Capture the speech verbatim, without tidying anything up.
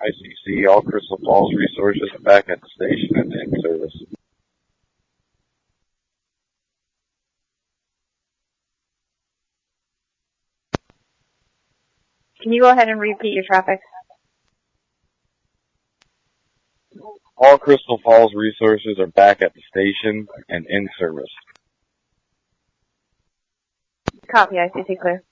I C C, all Crystal Falls resources are back at the station and in service. Can you go ahead and repeat your traffic? All Crystal Falls resources are back at the station and in service. Copy, I C C clear.